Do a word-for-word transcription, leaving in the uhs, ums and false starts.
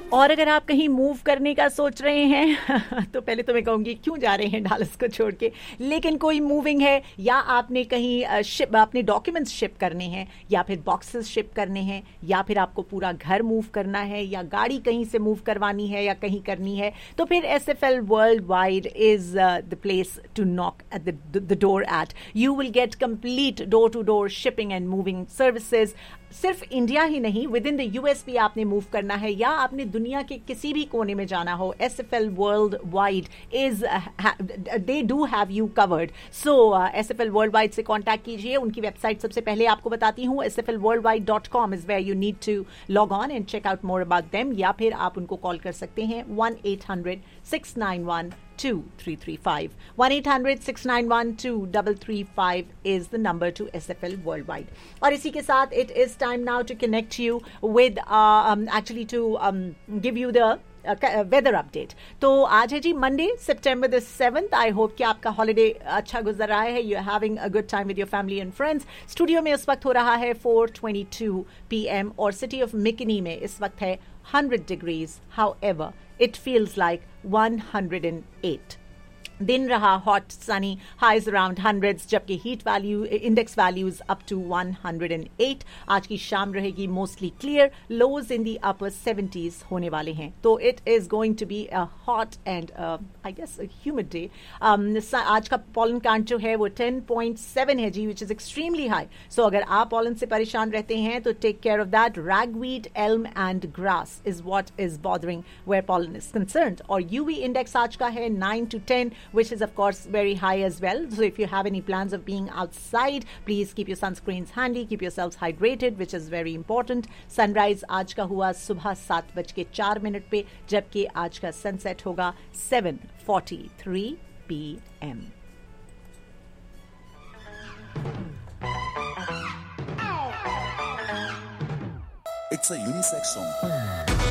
और अगर आप कहीं मूव करने का सोच रहे हैं तो पहले तो मैं कहूँगी क्यों जा रहे हैं डालस को छोड़ के, लेकिन कोई मूविंग है या आपने कहीं शिप अपने डॉक्यूमेंट्स शिप करने हैं या फिर बॉक्सेस शिप करने हैं या फिर आपको पूरा घर मूव करना है या गाड़ी कहीं से मूव करवानी है या कहीं करनी है, तो फिर S F L world wide is the place to knock at the door eight. You will get complete door to door shipping and moving services. सिर्फ इंडिया ही नहीं, विद इन द यूएस भी आपने मूव करना है या आपने दुनिया के किसी भी कोने में जाना हो, S F L world wide is they do have you covered. So S F L world wide से कॉन्टैक्ट कीजिए. उनकी वेबसाइट सबसे पहले आपको बताती हूँ, S F L world wide dot com is where you need to log on and check out more about them, या फिर आप उनको कॉल कर सकते हैं one eight hundred six nine one two three three five. one eight hundred six nine one two three three five is the number to S F L Worldwide. और इसी के साथ it is time now to connect you with uh, um, actually to um, give you the weather uh, update. तो आज है जी Monday September the seventh. I hope कि आपका holiday अच्छा गुजर रहा है. You are having a good time with your family and friends. Studio में इस वक्त हो रहा है four twenty two P M और सिटी ऑफ मिकनी में इस वक्त है hundred degrees. However it feels like one hundred eight. दिन रहा hot Sunny, highs around hundreds, जबकि heat value index values up to one hundred eight. आज की शाम रहेगी मोस्टली क्लियर, लोज इन दी अपर सेवेंटीज होने वाले हैं. तो it is going to be a hot and I guess humid day. आज का पॉलन काउंट जो है वो टेन पॉइंट सेवन है जी, विच इज एक्सट्रीमली हाई. सो अगर आप पॉलन से परेशान रहते हैं तो take care of that. रैगवीड, Elm and grass is what is bothering where pollen is concerned. और यूवी इंडेक्स आज का है nine to ten, which is of course very high as well. So if you have any plans of being outside, please keep your sunscreens handy, keep yourselves hydrated, which is very important. Sunrise आज का हुआ सुबह सात बज के चार minute पे, जबकि आज का सनसेट होगा seven forty three P M. It's a unisex song.